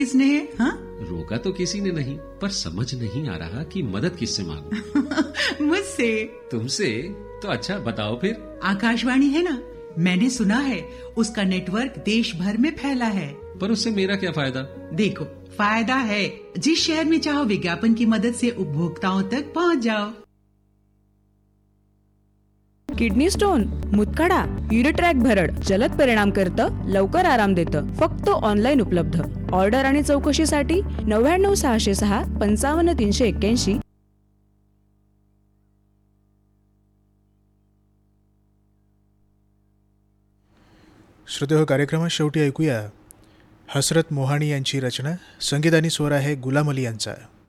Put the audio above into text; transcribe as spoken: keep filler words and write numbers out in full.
किसने है? हाँ? रोका तो किसी ने नहीं, पर समझ नहीं आ रहा कि मदद किससे मांगूं। मुझसे। तुमसे? तो अच्छा बताओ फिर। आकाशवाणी है ना, मैंने सुना है उसका नेटवर्क देश भर में फैला है। पर उससे मेरा क्या फायदा? देखो, फायदा है, जिस शहर में चाहो विज्ञापन की मदद से उपभोक्ताओं तक पहुंच जाओ। किडनी स्टोन, मुतखडा, युरेट्रॅक भरड जलद परिणाम करतं, लवकर आराम देतं. फक्त ऑनलाईन उपलब्ध. ऑर्डर आणि चौकशीसाठी नव्याण्णव सहाशे सहा पंचावन्न तीनशे एक्क्याऐंशी. श्रोतेहो, कार्यक्रमात शेवटी ऐकूया हसरत मोहाणी यांची रचना. संगीत आणि स्वर आहे गुलाम अली यांचा.